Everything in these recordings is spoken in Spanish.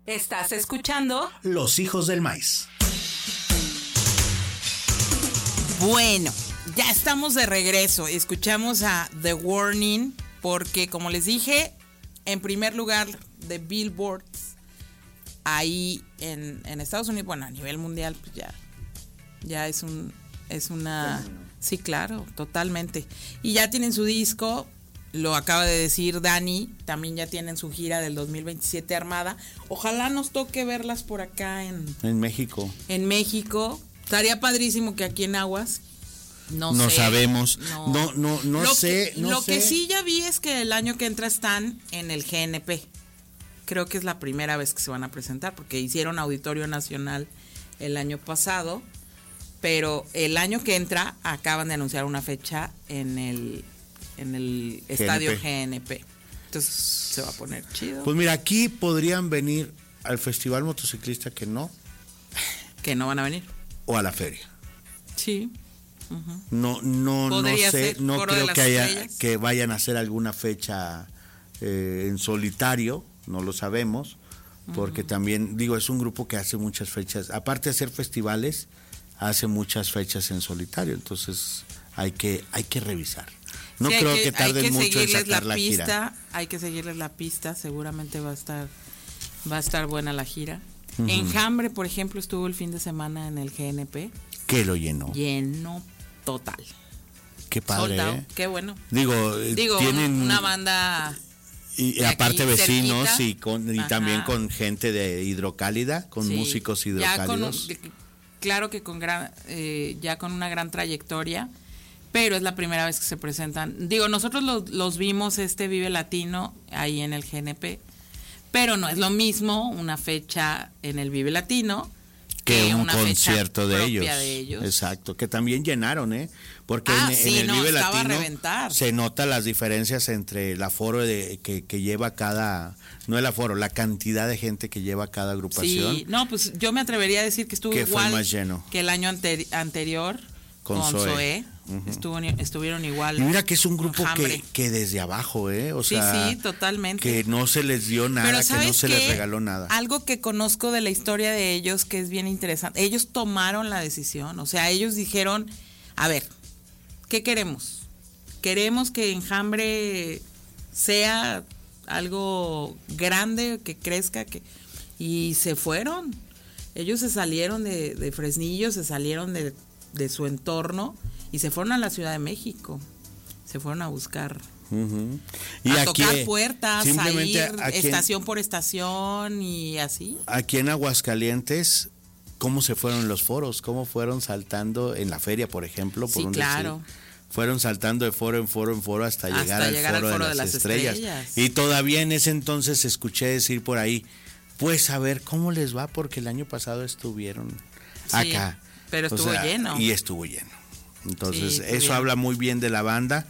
Estás escuchando Los Hijos del Maíz. Bueno, ya estamos de regreso. Escuchamos a The Warning porque, como les dije, en primer lugar de Billboard, ahí en Estados Unidos, bueno, a nivel mundial, pues ya es una... Sí, claro, totalmente. Y ya tienen su disco, lo acaba de decir Dani, también ya tienen su gira del 2027 armada. Ojalá nos toque verlas por acá en México. En México. Estaría padrísimo que aquí en Aguas. No sé. Sabemos. No sé. Lo que sí ya vi es que el año que entra están en el GNP. Creo que es la primera vez que se van a presentar, porque hicieron Auditorio Nacional el año pasado, pero el año que entra acaban de anunciar una fecha en el estadio GNP. Entonces se va a poner chido. Pues mira, aquí podrían venir al Festival Motociclista que no van a venir. O a la feria. Sí. No sé, no creo que vayan a hacer alguna fecha en solitario, no lo sabemos, porque también, es un grupo que hace muchas fechas, aparte de hacer festivales, hace muchas fechas en solitario, entonces hay que revisar. No creo que tarden mucho en sacar la gira. Hay que seguirles la pista, seguramente va a estar buena la gira. Enjambre, por ejemplo, estuvo el fin de semana en el GNP. ¿Qué lo llenó? Lleno total. Qué padre, ¿eh? Qué bueno. Tienen una banda y aparte vecinos cerquita. y también con gente de Hidrocálida, con músicos hidrocálidos. Claro que ya con una gran trayectoria, pero es la primera vez que se presentan. Nosotros los vimos Vive Latino ahí en el GNP, pero no es lo mismo una fecha en el Vive Latino que un concierto de ellos. Exacto, que también llenaron, porque en el Vive Latino se nota las diferencias entre el aforo que lleva no el aforo, la cantidad de gente que lleva cada agrupación. Sí, pues yo me atrevería a decir que estuvo igual más lleno que el año anterior con Zoé. Estuvieron igual. Y mira que es un grupo que desde abajo, sí, totalmente. Que no se les dio nada, que no se les regaló nada. Algo que conozco de la historia de ellos que es bien interesante. Ellos tomaron la decisión, ellos dijeron, a ver, ¿qué queremos? Queremos que Enjambre sea algo grande, que crezca, y se fueron. Ellos se salieron de Fresnillo, se salieron de su entorno y se fueron a la Ciudad de México. Se fueron a buscar, y a aquí, tocar puertas, a ir estación por estación y así. Aquí en Aguascalientes, ¿cómo se fueron los foros? ¿Cómo fueron saltando en la feria, por ejemplo? Sí, claro. Fueron saltando de foro en foro hasta llegar al foro de las estrellas. Y todavía en ese entonces escuché decir por ahí, pues a ver cómo les va, porque el año pasado estuvieron acá. Pero estuvo lleno. Y estuvo lleno. Entonces, eso habla muy bien de la banda.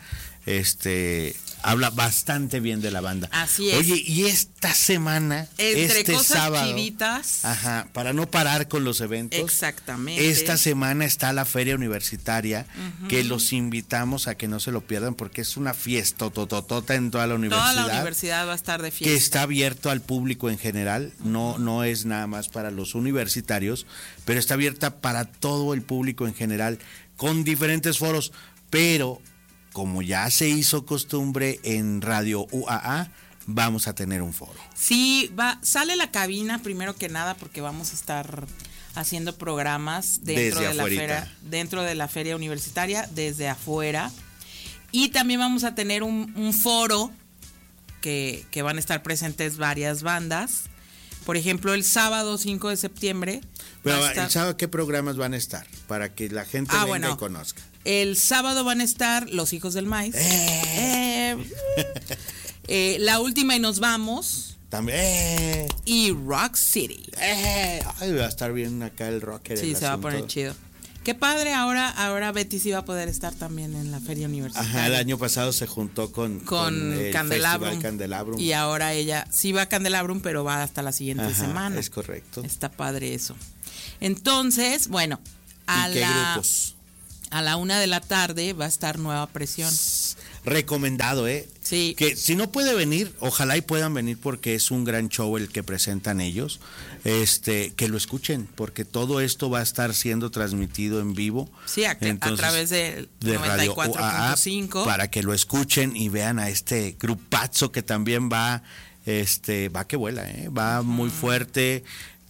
Habla bastante bien de la banda. Así es. Oye, y esta semana, entre cosas sábado, chivitas. para no parar con los eventos. Exactamente. Esta semana está la Feria Universitaria, que los invitamos a que no se lo pierdan, porque es una fiesta tototota en toda la universidad. Toda la universidad va a estar de fiesta. Que está abierto al público en general, no es nada más para los universitarios, pero está abierta para todo el público en general, con diferentes foros, pero como ya se hizo costumbre en Radio UAA, vamos a tener un foro. Sí, sale la cabina primero que nada, porque vamos a estar haciendo programas dentro de la feria universitaria, desde afuera. Y también vamos a tener un foro que van a estar presentes varias bandas. Por ejemplo, el sábado 5 de septiembre. Pero el sábado, ¿qué programas van a estar? Para que la gente venga y conozca. El sábado van a estar Los Hijos del Maíz. La Última y Nos Vamos. También. Y Rock City. Ay, va a estar bien acá el rocker. Sí, se va a poner chido. Qué padre, ahora Betty sí va a poder estar también en la feria universitaria. Ajá, el año pasado se juntó con el Candelabrum. Candelabrum. Y ahora ella sí va a Candelabrum, pero va hasta la siguiente semana. Es correcto. Está padre eso. Entonces, bueno, ¿Y qué grupos? A la 1:00 p.m. va a estar Nueva Presión. recomendado, Sí. Que si no puede venir, ojalá y puedan venir porque es un gran show el que presentan ellos. Que lo escuchen, porque todo esto va a estar siendo transmitido en vivo. Sí, a través de 94.5 para que lo escuchen y vean a este grupazo que también va que vuela, va muy fuerte,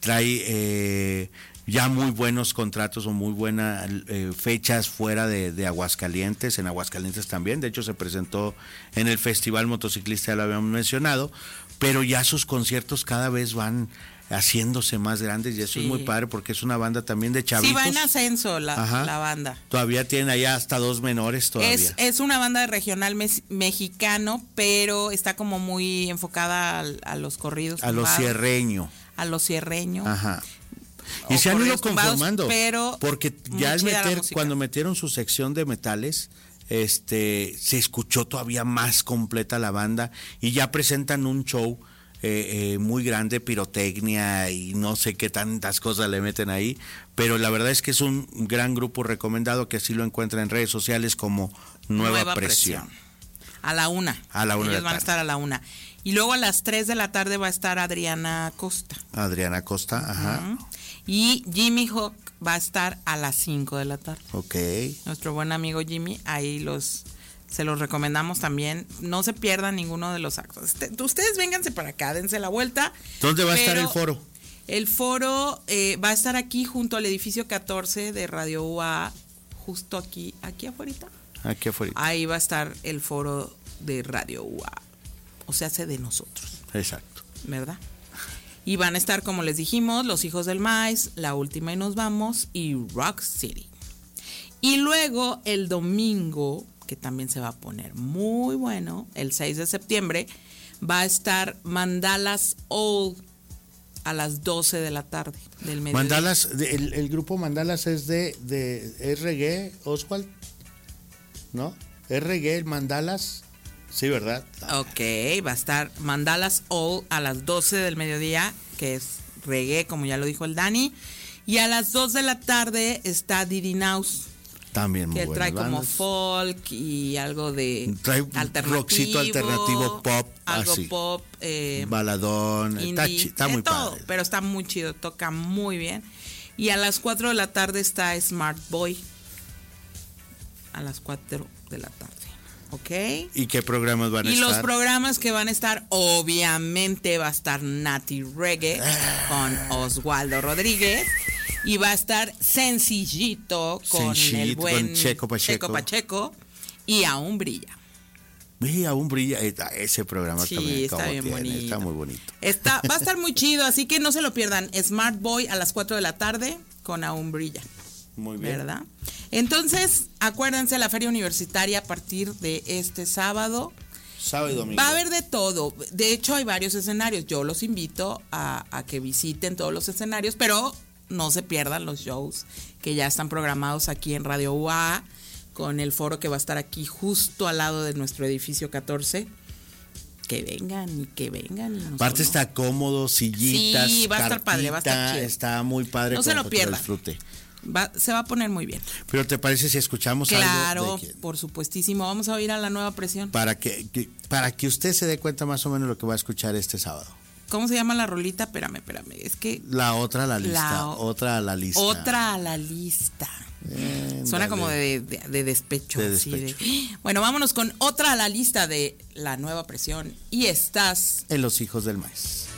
trae ya muy buenos contratos o muy buenas fechas fuera de Aguascalientes, en Aguascalientes también, de hecho se presentó en el Festival Motociclista, ya lo habíamos mencionado, pero ya sus conciertos cada vez van haciéndose más grandes y eso es muy padre porque es una banda también de chavitos. Sí, va en ascenso la banda. Todavía tienen allá hasta 2 menores todavía. Es una banda de regional mexicano, pero está como muy enfocada a los corridos. A los cierreño. A los cierreño. Ajá. Y se han ido conformando, pero porque ya cuando metieron su sección de metales, se escuchó todavía más completa la banda y ya presentan un show muy grande, pirotecnia y no sé qué tantas cosas le meten ahí, pero la verdad es que es un gran grupo recomendado que así lo encuentran en redes sociales como Nueva Presión. A la 1. Ellos van a estar a la 1. Y luego a las 3 de la tarde va a estar Adriana Costa. Ajá. Y Jimmy Hawk va a estar a las 5 de la tarde. Ok. Nuestro buen amigo Jimmy, ahí se los recomendamos también. No se pierdan ninguno de los actos. Ustedes vénganse para acá, dense la vuelta. ¿Dónde va a estar el foro? El foro va a estar aquí junto al edificio 14 de Radio UA, justo aquí afuera. Aquí afuera. Ahí va a estar el foro de Radio UA. O sea, de nosotros. Exacto. ¿Verdad? Y van a estar, como les dijimos, Los Hijos del Maíz, La Última y Nos Vamos y Rock City. Y luego el domingo, que también se va a poner muy bueno, el 6 de septiembre, va a estar Mandalas All a las 12 de la tarde del mediodía. Mandalas, el grupo Mandalas es de RG, Oswald, ¿no? RG, Mandalas, sí, ¿verdad? Ok, va a estar Mandalas All a las 12 del mediodía, que es reggae, como ya lo dijo el Dani, y a las 2 de la tarde está Didi Naus. También muy que trae bandas. como folk y algo de alternativo, rockcito alternativo, pop, algo así. Pop, baladón, indie, está muy todo, padre. pero está muy chido, toca muy bien. Y a las 4 de la tarde está Smart Boy. A las 4 de la tarde. ¿Ok? ¿Y qué programas van a estar? Y los programas que van a estar, obviamente va a estar Nati Reggae con Oswaldo Rodríguez. Y va a estar Sencillito con el buen con Checo Pacheco. Y Aún Brilla. Sí, Aún Brilla. Ese programa sí, también está bien bonito. Está muy bonito. Va a estar muy chido, así que no se lo pierdan. Smart Boy a las 4 de la tarde con Aún Brilla. Muy bien. ¿Verdad? Entonces, acuérdense, la Feria Universitaria a partir de este sábado. Sábado y domingo. Va a haber de todo. De hecho, hay varios escenarios. Yo los invito a que visiten todos los escenarios, pero no se pierdan los shows que ya están programados aquí en Radio UA, con el foro que va a estar aquí justo al lado de nuestro edificio 14. Que vengan. Aparte está cómodo, sillitas, sí, va a estar padre, va a estar chido. Está muy padre. No se lo pierdan. Disfrute. Se va a poner muy bien. Pero ¿te parece si escuchamos algo? Claro, por supuestísimo. Vamos a oír a La Nueva Presión. Para que usted se dé cuenta más o menos lo que va a escuchar este sábado. ¿Cómo se llama la rolita? Espérame. Es que... Otra a la lista. Otra a la lista. Suena como de despecho. Bueno, vámonos con Otra a la lista de La Nueva Presión. Y estás... en Los Hijos del Maíz.